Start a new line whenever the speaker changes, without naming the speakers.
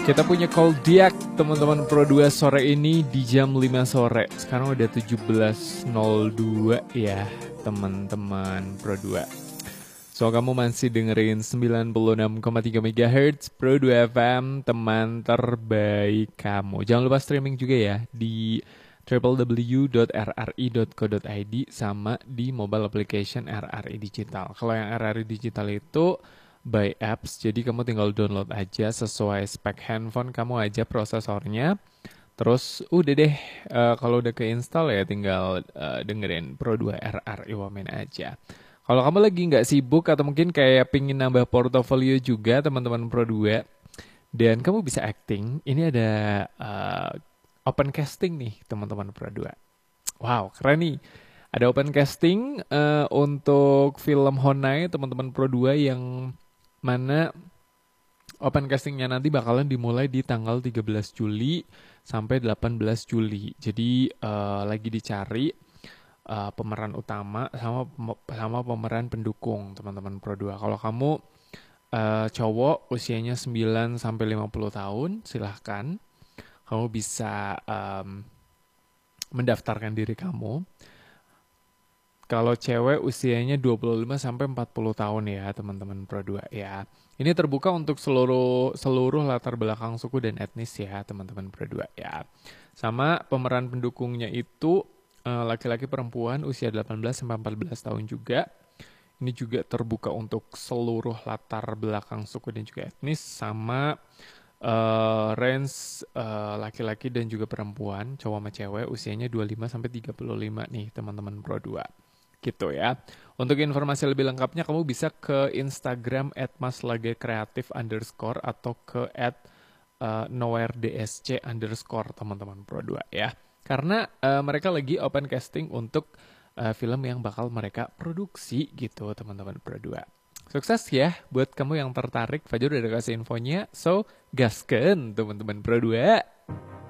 Kita punya call Diak teman-teman Pro 2 sore ini di jam 5 sore. Sekarang udah 17.02 ya teman-teman Pro 2. So kamu masih dengerin 96,3 MHz Pro 2 FM, teman terbaik kamu. Jangan lupa streaming juga ya di www.rri.co.id sama di mobile application RRI Digital. Kalau yang RRI Digital itu by apps, jadi kamu tinggal download aja sesuai spek handphone kamu aja prosesornya. Terus udah deh, kalau udah keinstall ya tinggal dengerin Pro 2 RRI Wamen aja. Kalau kamu lagi nggak sibuk atau mungkin kayak pingin nambah portofolio juga teman-teman Pro 2, dan kamu bisa acting, ini ada open casting nih teman-teman Pro 2. Wow, keren nih. Ada open casting untuk film Honai teman-teman Pro 2 yang mana open castingnya nanti bakalan dimulai di tanggal 13 Juli sampai 18 Juli. Jadi lagi dicari pemeran utama sama pemeran pendukung teman-teman Pro 2. Kalau kamu cowok usianya 9 sampai 50 tahun, silahkan. Kamu bisa mendaftarkan diri kamu. Kalau cewek usianya 25 sampai 40 tahun ya, teman-teman Pro 2 ya. Ini terbuka untuk seluruh latar belakang suku dan etnis ya, teman-teman Pro 2 ya. Sama pemeran pendukungnya itu laki-laki perempuan usia 18 sampai 14 tahun juga. Ini juga terbuka untuk seluruh latar belakang suku dan juga etnis, sama range laki-laki dan juga perempuan, cowok sama cewek usianya 25 sampai 35 nih, teman-teman Pro 2. Gitu ya. Untuk informasi lebih lengkapnya kamu bisa ke Instagram @maslagekreatif_ atau ke @nowheredsc_ teman-teman Pro 2 ya. Karena mereka lagi open casting untuk film yang bakal mereka produksi gitu teman-teman Pro 2. Sukses ya buat kamu yang tertarik. Fajar udah kasih infonya. So gasken teman-teman Pro 2.